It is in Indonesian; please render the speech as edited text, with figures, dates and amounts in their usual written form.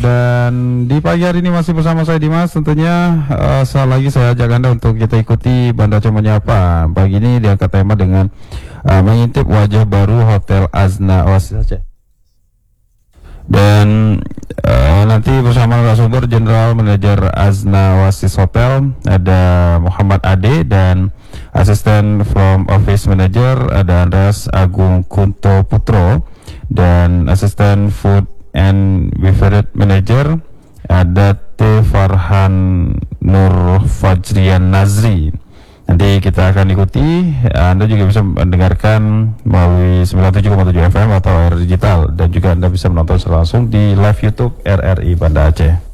Dan di pagi hari ini masih bersama saya Dimas. Tentunya sekali lagi saya ajak Anda untuk kita ikuti Banda Aceh Menyapa. Pagi ini diangkat tema dengan mengintip wajah baru Hotel Azna Oasis Aceh. Dan nanti bersama narasumber General Manager Azna Oasis Hotel ada Muhammad Ade, dan Asisten From Office Manager ada Andreas Agung Kunto Putro, dan Asisten Food and Beverage Manager ada T. Farhan Nur Fajrian Nazri. Nanti kita akan ikuti. Anda juga bisa mendengarkan melalui 97,7 FM atau air digital, dan juga Anda bisa menonton secara langsung di live YouTube RRI Banda Aceh.